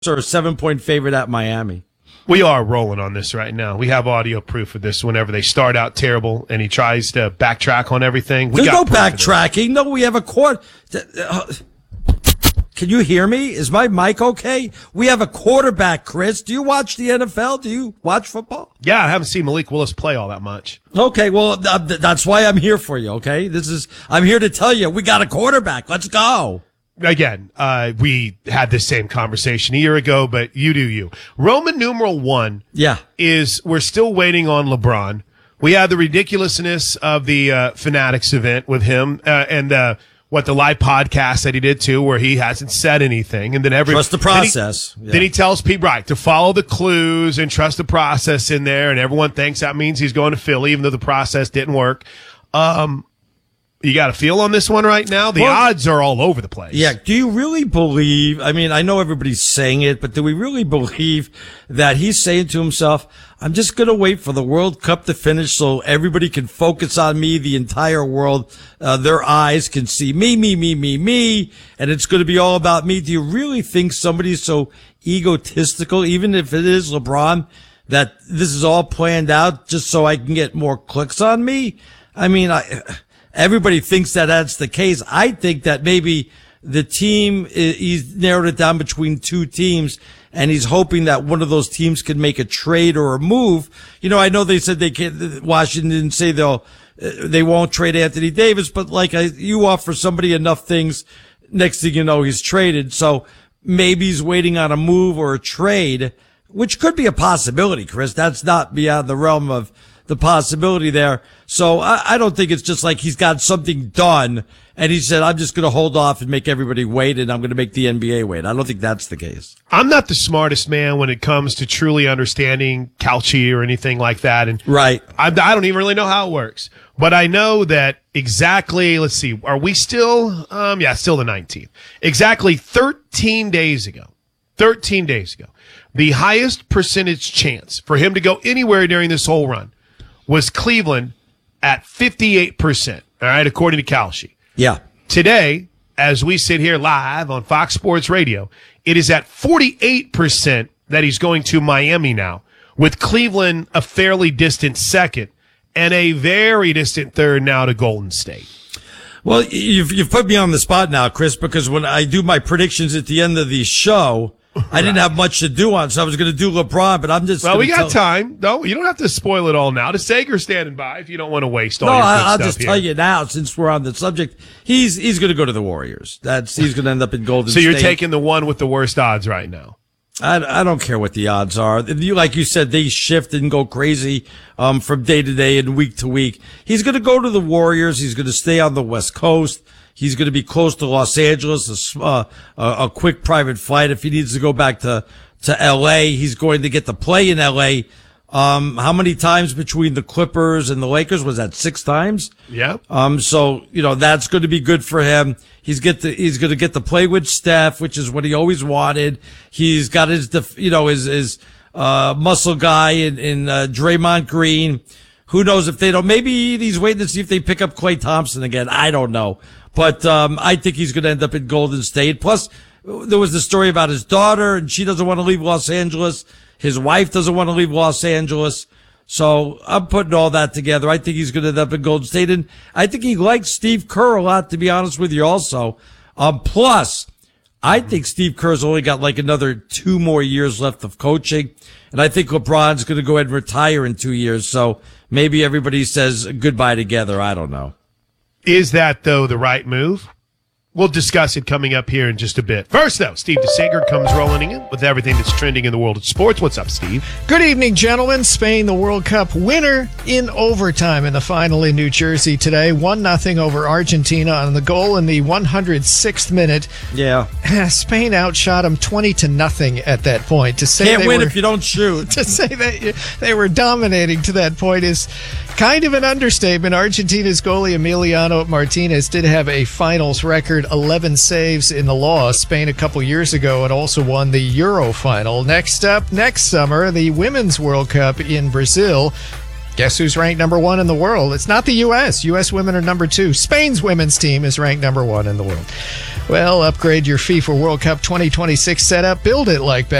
are a 7-point favorite at Miami. We are rolling on this right now. We have audio proof of this whenever they start out terrible and he tries to backtrack on everything. There's no backtracking. No, we have a quarter. Can you hear me? Is my mic okay? We have a quarterback, Chris. Do you watch the NFL? Do you watch football? Yeah, I haven't seen Malik Willis play all that much. Okay, well, that's why I'm here for you, okay? I'm here to tell you, we got a quarterback. Let's go. Again, we had this same conversation a year ago, but you do you. Roman numeral 1 is we're still waiting on LeBron. We had the ridiculousness of the Fanatics event with him and the live podcast that he did too, where he hasn't said anything, and then trust the process. Then he tells people to follow the clues and trust the process in there, and everyone thinks that means he's going to Philly, even though the process didn't work. You got a feel on this one right now? The odds are all over the place. Yeah. Do you really believe, I mean, I know everybody's saying it, but do we really believe that he's saying to himself, I'm just going to wait for the World Cup to finish so everybody can focus on me, the entire world, their eyes can see me, and it's going to be all about me. Do you really think somebody's so egotistical, even if it is LeBron, that this is all planned out just so I can get more clicks on me? I mean, everybody thinks that that's the case. I think that maybe the team, he's narrowed it down between two teams, and he's hoping that one of those teams can make a trade or a move. You know, I know they said they can't, Washington didn't say they won't trade Anthony Davis, but you offer somebody enough things, next thing you know, he's traded. So maybe he's waiting on a move or a trade, which could be a possibility, Chris. That's not beyond the realm of the possibility there. So I don't think it's just like he's got something done and he said, I'm just going to hold off and make everybody wait, and I'm going to make the NBA wait. I don't think that's the case. I'm not the smartest man when it comes to truly understanding Calci or anything like that. And right. I don't even really know how it works, but I know that exactly, let's see, are we still, still the 19th. Exactly 13 days ago, the highest percentage chance for him to go anywhere during this whole run was Cleveland at 58%, all right, according to Calci. Yeah. Today, as we sit here live on Fox Sports Radio, it is at 48% that he's going to Miami now, with Cleveland a fairly distant second and a very distant third now to Golden State. Well, you've put me on the spot now, Chris, because when I do my predictions at the end of the show, I didn't have much to do on, so I was going to do LeBron, but I'm just. Well, we got time. No, you don't have to spoil it all now. The Sager's standing by if you don't want to waste all your good I'll stuff just here. tell you now, since we're on the subject, he's going to go to the Warriors. He's going to end up in Golden State. So you're taking the one with the worst odds right now. I don't care what the odds are. Like you said, they shift and go crazy from day to day and week to week. He's going to go to the Warriors. He's going to stay on the West Coast. He's going to be close to Los Angeles, a quick private flight. If he needs to go back to L.A., he's going to get to play in L.A. How many times between the Clippers and the Lakers? Was that 6 times? Yeah. So, that's going to be good for him. He's going to get to play with Steph, which is what he always wanted. He's got his muscle guy in Draymond Green. Who knows if they don't, maybe he's waiting to see if they pick up Klay Thompson again. I don't know. But, I think he's going to end up in Golden State. Plus, there was the story about his daughter, and she doesn't want to leave Los Angeles. His wife doesn't want to leave Los Angeles. So I'm putting all that together. I think he's going to end up in Golden State. And I think he likes Steve Kerr a lot, to be honest with you also. Plus, I think Steve Kerr's only got another 2 more years left of coaching. And I think LeBron's going to go ahead and retire in 2 years. So maybe everybody says goodbye together. I don't know. Is that, though, the right move? We'll discuss it coming up here in just a bit. First, though, Steve DeSager comes rolling in with everything that's trending in the world of sports. What's up, Steve? Good evening, gentlemen. Spain, the World Cup winner in overtime in the final in New Jersey today. 1-0 over Argentina on the goal in the 106th minute. Yeah. Spain outshot them 20-0 at that point. To say Can't win if you don't shoot. To say that they were dominating to that point is kind of an understatement. Argentina's goalie Emiliano Martinez did have a finals record, 11 saves in the loss. Spain a couple years ago and also won the Euro final. Next up, next summer, the Women's World Cup in Brazil. Guess who's ranked number 1 in the world? It's not the U.S. U.S. women are number 2. Spain's women's team is ranked number 1 in the world. Well, upgrade your FIFA World Cup 2026 setup. Build it like